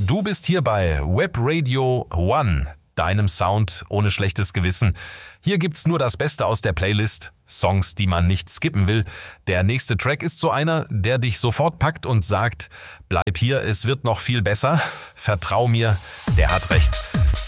Du bist hier bei Web Radio One, deinem Sound ohne schlechtes Gewissen. Hier gibt's nur das Beste aus der Playlist, Songs, die man nicht skippen will. Der nächste Track ist so einer, der dich sofort packt und sagt, bleib hier, es wird noch viel besser. Vertrau mir, der hat recht.